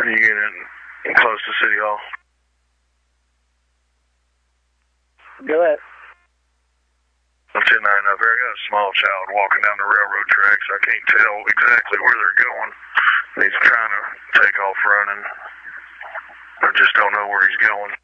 When you get in close to City Hall. Go ahead. I'm 10-9 up there. I got a small child walking down the railroad tracks. I can't tell exactly where they're going. He's trying to take off running. I just don't know where he's going.